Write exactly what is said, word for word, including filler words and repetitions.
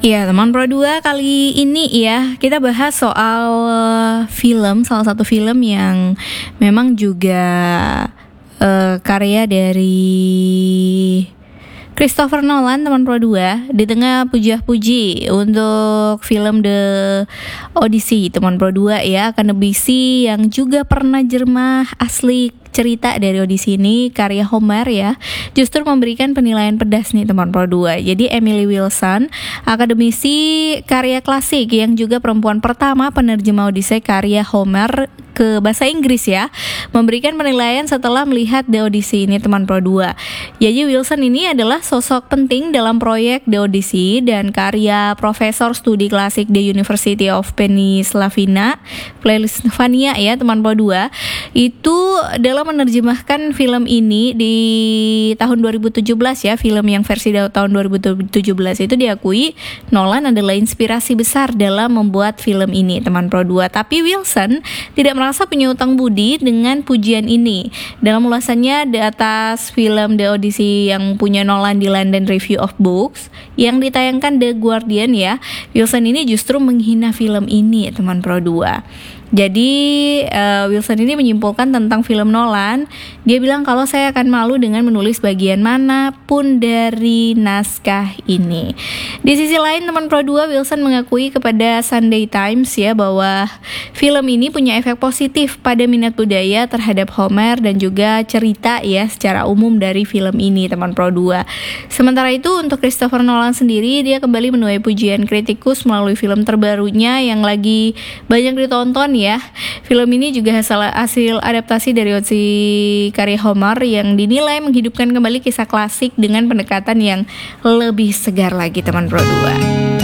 Ya, teman Pro dua, kali ini ya kita bahas soal uh, film, salah satu film yang memang juga uh, karya dari Christopher Nolan, teman Pro dua. Di tengah puja-puji untuk film The Odyssey, teman Pro dua ya, akademisi yang juga pernah jermah asli cerita dari Odyssey ini, karya Homer ya, justru memberikan penilaian pedas nih teman Pro dua. Jadi Emily Wilson, akademisi karya klasik yang juga perempuan pertama penerjemah Odyssey karya Homer ke bahasa Inggris ya, memberikan penilaian setelah melihat The Odyssey ini teman Pro dua. Jadi Wilson ini adalah sosok penting dalam proyek The Odyssey dan karya Profesor Studi Klasik di University of Pennsylvania, Pennsylvania ya teman Pro dua. Itu dalam menerjemahkan film ini di tahun dua ribu tujuh belas ya, film yang versi tahun dua ribu tujuh belas itu diakui Nolan adalah inspirasi besar dalam membuat film ini teman Pro dua. Tapi Wilson tidak merasa punya utang budi dengan pujian ini. Dalam ulasannya di atas film The Odyssey yang punya Nolan di London Review of Books yang ditayangkan The Guardian ya, Wilson ini justru menghina film ini teman Pro dua. Jadi uh, Wilson ini menyimpulkan tentang film Nolan. Dia bilang kalau saya akan malu dengan menulis bagian manapun dari naskah ini. Di sisi lain teman Pro dua, Wilson mengakui kepada Sunday Times ya bahwa film ini punya efek positif pada minat budaya terhadap Homer dan juga cerita ya secara umum dari film ini teman Pro dua. Sementara itu untuk Christopher Nolan sendiri, dia kembali menuai pujian kritikus melalui film terbarunya yang lagi banyak ditonton ya. Film ini juga hasil, hasil adaptasi dari Odyssey karya Homer yang dinilai menghidupkan kembali kisah klasik dengan pendekatan yang lebih segar lagi teman Pro dua.